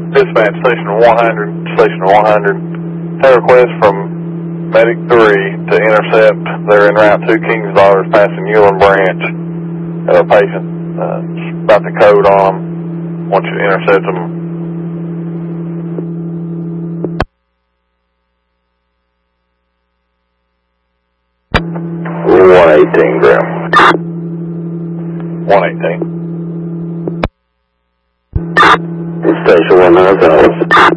Dispatch Station 100, Station 100. Have a request from Medic 3 to intercept. They're en route to Kings Daughters passing Newland Branch. Have a patient about the code on them. Want you to intercept them. 118, Graham. 118. Station 100.